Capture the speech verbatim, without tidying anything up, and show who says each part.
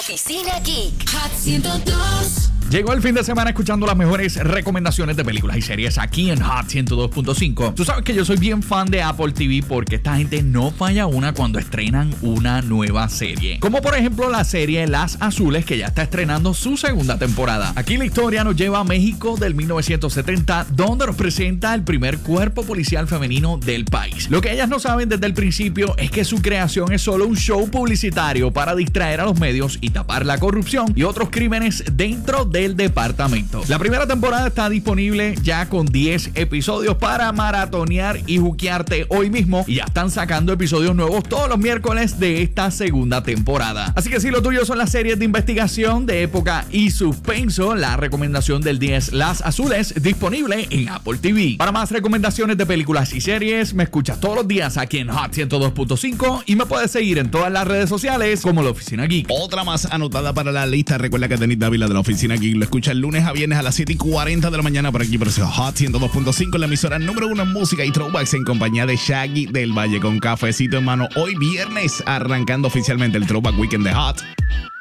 Speaker 1: Oficina Geek. Hot ciento dos.
Speaker 2: Llegó el fin de semana escuchando las mejores recomendaciones de películas y series aquí en Hot ciento dos punto cinco. Tú sabes que yo soy bien fan de Apple T V porque esta gente no falla una cuando estrenan una nueva serie. Como por ejemplo la serie Las Azules, que ya está estrenando su segunda temporada. Aquí la historia nos lleva a México del mil novecientos setenta, donde nos presenta el primer cuerpo policial femenino del país. Lo que ellas no saben desde el principio es que su creación es solo un show publicitario para distraer a los medios y tapar la corrupción y otros crímenes dentro de el departamento. La primera temporada está disponible ya con diez episodios para maratonear y juquearte hoy mismo, y ya están sacando episodios nuevos todos los miércoles de esta segunda temporada. Así que si lo tuyo son las series de investigación, de época y suspenso, la recomendación del día es Las Azules, disponible en Apple T V. Para más recomendaciones de películas y series, me escuchas todos los días aquí en Hot ciento dos punto cinco y me puedes seguir en todas las redes sociales como La Oficina Geek.
Speaker 3: Otra más anotada para la lista. Recuerda que Denis Dávila de La Oficina Geek lo escucha el lunes a viernes a las siete y cuarenta de la mañana por aquí por ese Hot ciento dos punto cinco, la emisora número uno en música y throwbacks, en compañía de Shaggy del Valle con cafecito en mano. Hoy viernes arrancando oficialmente el Throwback Weekend de Hot.